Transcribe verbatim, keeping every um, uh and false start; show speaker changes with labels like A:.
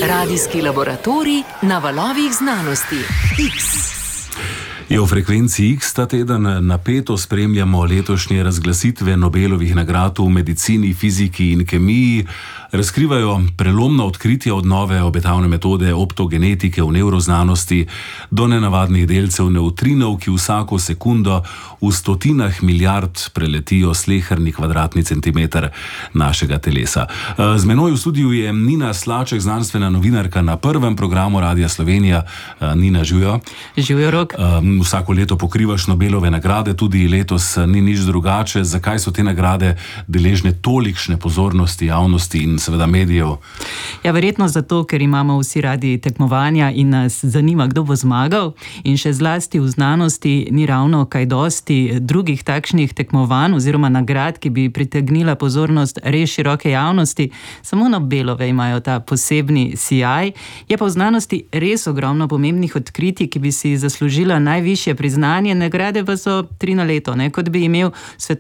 A: Radijski laboratorij na valovih znanosti. X.
B: Je v frekvenci X ta teden napeto spremljamo letošnje razglasitve Nobelovih nagrad v medicini, fiziki in kemiji. Razkrivajo prelomna odkritja od nove obetavne metode optogenetike v nevroznanosti do nenavadnih delcev nevtrinov, ki vsako sekundo v stotinah milijard preletijo sleherni kvadratni centimeter našega telesa. Z menoj v studiu je Nina Slaček, znanstvena novinarka na prvem programu Radia Slovenija. Nina, živijo.
C: Živijo, Rok.
B: Vsako leto pokrivaš Nobelove nagrade, tudi letos ni nič drugače. Zakaj so te nagrade deležne tolikšne pozornosti javnosti in seveda medijev?
C: Ja, verjetno zato, ker imamo vsi radi tekmovanja in nas zanima, kdo bo zmagal. In še zlasti v znanosti ni ravno kaj dosti drugih takšnih tekmovanj oziroma nagrad, ki bi pritegnila pozornost res široke javnosti. Samo Nobelove imajo ta posebni sijaj. Je pa v znanosti res ogromno pomembnih odkritij, ki bi si zaslužila najvišje priznanje. Nagrade pa so tri na leto, ne? Kot bi imel